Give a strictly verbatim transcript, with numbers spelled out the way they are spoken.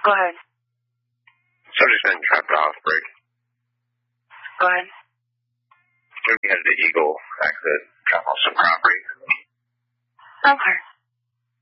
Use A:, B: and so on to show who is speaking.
A: Go ahead.
B: Subject's been dropped off, break.
A: Go ahead.
B: We headed to Eagle, accident, drop off some property.
A: Okay.